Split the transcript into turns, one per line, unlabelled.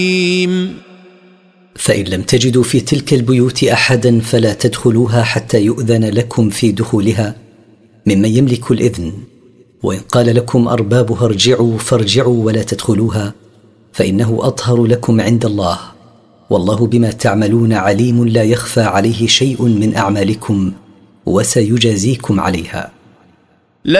فإن لم تجدوا في تلك البيوت أحدا فلا تدخلوها حتى يؤذن لكم في دخولها ممن يملك الإذن، وإن قال لكم أربابها ارجعوا فارجعوا ولا تدخلوها، فإنه أطهر لكم عند الله، والله بما تعملون عليم لا يخفى عليه شيء من أعمالكم وسيجازيكم عليها.